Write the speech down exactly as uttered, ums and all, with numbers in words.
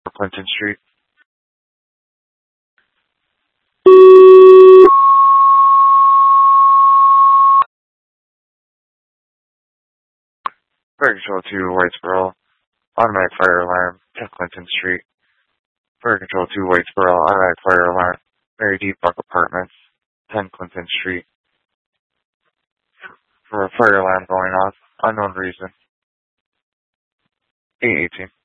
Clinton Street. Fire Control two, Whitesboro. Automatic fire alarm, ten Clinton Street. Fire Control two, Whitesboro. Automatic fire alarm, Mary D. Buck Apartments, ten Clinton Street. For a fire alarm going off, unknown reason. eight eighteen.